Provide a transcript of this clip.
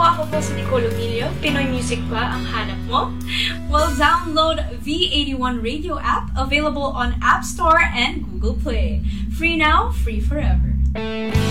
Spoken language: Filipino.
ako po si Nicole Emilio. Pinoy Music ba ang hanap mo? Well, download V81 Radio app, available on App Store and Google Play. Free now, free forever.